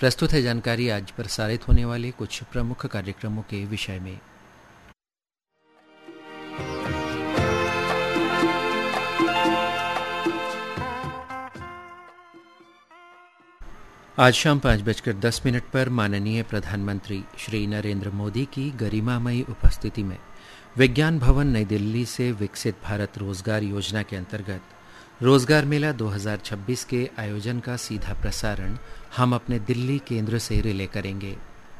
प्रस्तुत है जानकारी आज प्रसारित होने वाले कुछ प्रमुख कार्यक्रमों के विषय में। आज शाम 5:10 पर माननीय प्रधानमंत्री श्री नरेंद्र मोदी की गरिमामयी उपस्थिति में विज्ञान भवन नई दिल्ली से विकसित भारत रोजगार योजना के अंतर्गत रोजगार मेला 2026 के आयोजन का सीधा प्रसारण हम अपने दिल्ली केंद्र से रिले करेंगे।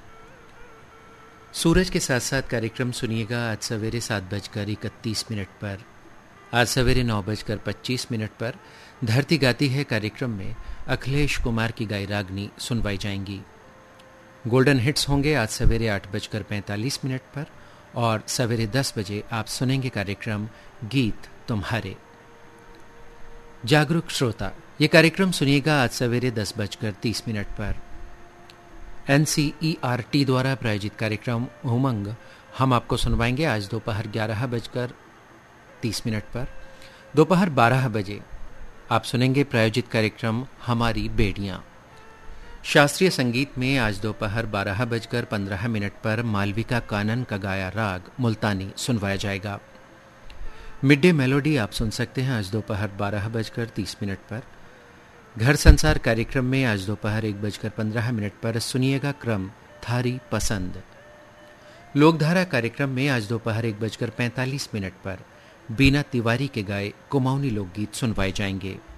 सूरज के साथ साथ कार्यक्रम सुनिएगा आज सवेरे 7:31 पर। आज सवेरे 9:25 पर धरती गाती है कार्यक्रम में अखिलेश कुमार की गाई रागनी सुनवाई जाएंगी। गोल्डन हिट्स होंगे आज सवेरे 8:45 पर और सवेरे 10 बजे आप सुनेंगे कार्यक्रम गीत तुम्हारे। जागरूक श्रोता, ये कार्यक्रम सुनिएगा आज सवेरे 10:30 पर। NCERT द्वारा प्रायोजित कार्यक्रम उमंग हम आपको सुनवाएंगे आज दोपहर 11:30 पर। दोपहर 12 बजे आप सुनेंगे प्रायोजित कार्यक्रम हमारी बेड़ियां। शास्त्रीय संगीत में आज दोपहर 12:15 पर मालविका कानन का गाया राग मुल्तानी सुनवाया जाएगा। मिड डे मेलोडी आप सुन सकते हैं आज दोपहर 12:30 पर। घर संसार कार्यक्रम में आज दोपहर 1:15 पर सुनिएगा क्रम थारी पसंद। लोकधारा कार्यक्रम में आज दोपहर 1:45 पर बीना तिवारी के गाए कुमाऊनी लोकगीत सुनवाए जाएंगे।